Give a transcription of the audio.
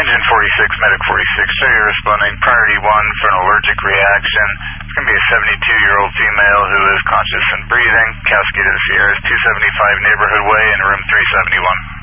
Engine 46, Medic 46, show you're responding priority 1 for an allergic reaction. It's going to be a 72-year-old female who is conscious and breathing. Cascade of the Sierras, 275 Neighborhood Way in room 371.